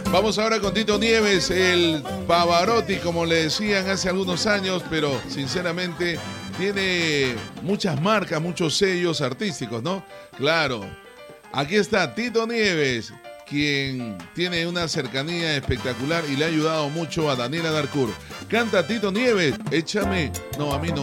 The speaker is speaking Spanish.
Vamos ahora con Tito Nieves, el Pavarotti, como le decían hace algunos años, pero sinceramente tiene muchas marcas, muchos sellos artísticos, ¿no? Claro. Aquí está Tito Nieves, quien tiene una cercanía espectacular y le ha ayudado mucho a Daniela Darcourt. Canta Tito Nieves, échame. No, a mí no.